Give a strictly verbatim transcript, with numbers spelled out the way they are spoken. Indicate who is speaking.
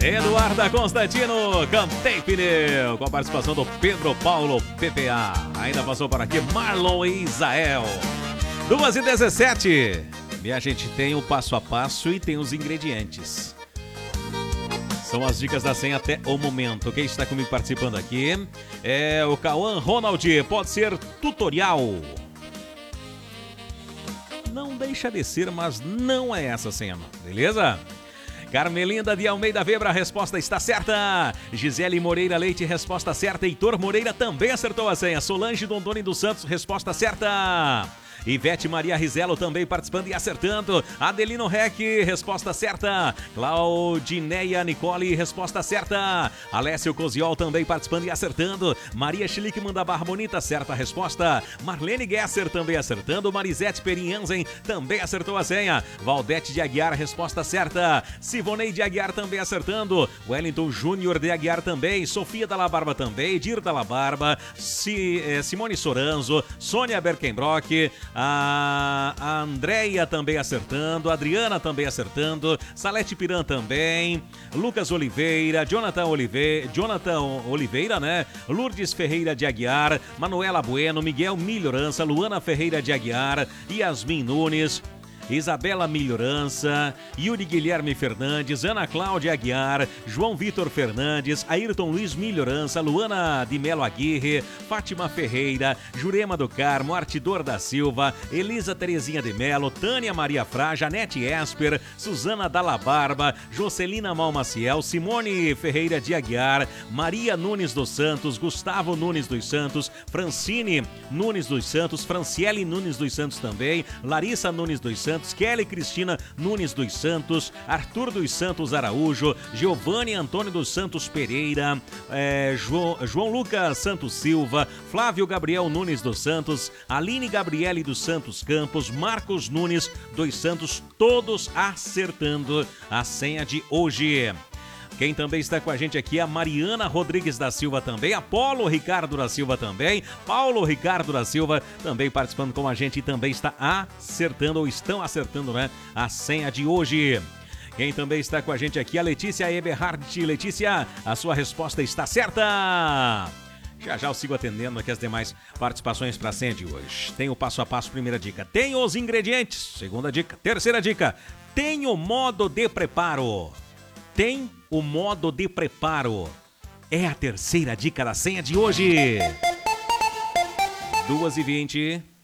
Speaker 1: Eduarda Constantino, Cantei Pneu, com a participação do Pedro Paulo P P A. Ainda passou por aqui Marlon e Isael. duas e dezessete. E a gente tem o passo a passo e tem os ingredientes. São as dicas da senha até o momento. Quem está comigo participando aqui é o Cauã Ronald. Pode ser tutorial. Não deixa de ser, mas não é essa a senha, beleza? Carmelinda de Almeida Weber, a resposta está certa. Gisele Moreira Leite, resposta certa. Heitor Moreira também acertou a senha. Solange Dondoni dos Santos, resposta certa. Ivete Maria Rizelo também participando e acertando. Adelino Rec, resposta certa. Claudineia Nicole, resposta certa. Alessio Coziol também participando e acertando. Maria Schlickman da Barra Bonita, certa resposta. Marlene Gesser também acertando. Marisete Perinhansen também acertou a senha. Valdete de Aguiar, resposta certa. Sivonei de Aguiar também acertando. Wellington Júnior de Aguiar também. Sofia da La Barba também. Dir da La Barba. Si, eh, Simone Soranzo. Sônia Berkenbrock. A Andréia também acertando, a Adriana também acertando, Salete Piran também, Lucas Oliveira, Jonathan Oliveira, Jonathan Oliveira, né? Lourdes Ferreira de Aguiar, Manuela Bueno, Miguel Melhorança, Luana Ferreira de Aguiar, Yasmin Nunes, Isabela Melhorança, Yuri Guilherme Fernandes, Ana Cláudia Aguiar, João Vitor Fernandes, Ayrton Luiz Melhorança, Luana de Melo Aguirre, Fátima Ferreira, Jurema do Carmo, Artidor da Silva, Elisa Terezinha de Melo, Tânia Maria Fra, Janete Esper, Suzana Dalla Barba, Jocelina Malmaciel, Simone Ferreira de Aguiar, Maria Nunes dos Santos, Gustavo Nunes dos Santos, Francine Nunes dos Santos, Franciele Nunes dos Santos também, Larissa Nunes dos Santos, Kelly Cristina Nunes dos Santos, Arthur dos Santos Araújo, Giovanni Antônio dos Santos Pereira, é, João, João Lucas Santos Silva, Flávio Gabriel Nunes dos Santos, Aline Gabriele dos Santos Campos, Marcos Nunes dos Santos, todos acertando a senha de hoje. Quem também está com a gente aqui é a Mariana Rodrigues da Silva também, Apolo Ricardo da Silva também, Paulo Ricardo da Silva também participando com a gente e também está acertando, ou estão acertando, né, a senha de hoje. Quem também está com a gente aqui é a Letícia Eberhardt. Letícia, a sua resposta está certa! Já já eu sigo atendendo aqui as demais participações para a senha de hoje. Tem o passo a passo, primeira dica. Tem os ingredientes, segunda dica. Terceira dica, tem o modo de preparo. Tem o modo de preparo. É a terceira dica da senha de hoje. duas e vinte.